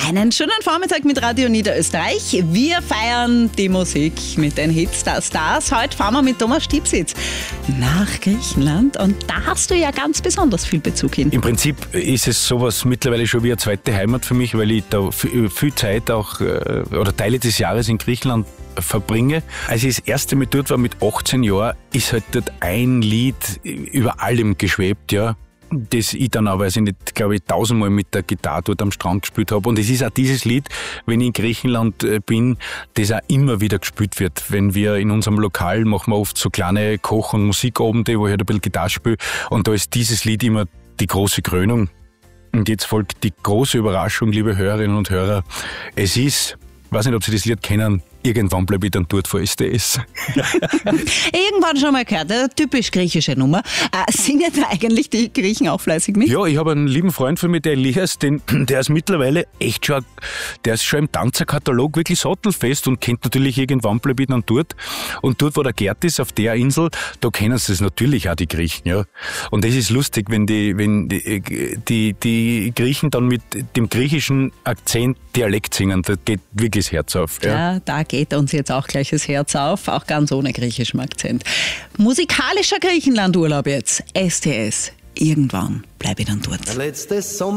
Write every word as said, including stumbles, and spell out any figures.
Einen schönen Vormittag mit Radio Niederösterreich. Wir feiern die Musik mit den Hits der Stars. Heute fahren wir mit Thomas Stipsitz nach Griechenland und da hast du ja ganz besonders viel Bezug hin. Im Prinzip ist es sowas mittlerweile schon wie eine zweite Heimat für mich, weil ich da viel Zeit auch oder Teile des Jahres in Griechenland verbringe. Als ich das erste Mal dort war mit achtzehn Jahren, ist halt dort ein Lied über allem geschwebt, ja. Das ich dann aber, also nicht, glaube ich, tausendmal mit der Gitarre dort am Strand gespielt habe. Und es ist auch dieses Lied, wenn ich in Griechenland bin, das auch immer wieder gespielt wird. Wenn wir in unserem Lokal machen wir oft so kleine Koch- und Musikabende, wo ich halt ein bisschen Gitarre spiele. Und da ist dieses Lied immer die große Krönung. Und jetzt folgt die große Überraschung, liebe Hörerinnen und Hörer. Es ist, ich weiß nicht, ob Sie das Lied kennen, Irgendwann bleibe ich dann dort, wo es ist. Irgendwann schon mal gehört, eine typisch griechische Nummer. Äh, singen da eigentlich die Griechen auch fleißig mit? Ja, ich habe einen lieben Freund von mir, der Elias, den, der ist mittlerweile echt schon, der ist schon im Tanzerkatalog wirklich sattelfest und kennt natürlich Irgendwann bleibe ich dann dort. Und dort, wo der Gerd ist, auf der Insel, da kennen sie es natürlich auch, die Griechen, ja. Und das ist lustig, wenn die, wenn die, die, die Griechen dann mit dem griechischen Akzent Dialekt singen, da geht wirklich das Herz auf. Ja, ja, da geht uns jetzt auch gleich das Herz auf, auch ganz ohne griechischem Akzent. Musikalischer Griechenlandurlaub jetzt, S T S. Irgendwann bleibe ich dann dort. Letztes Sommer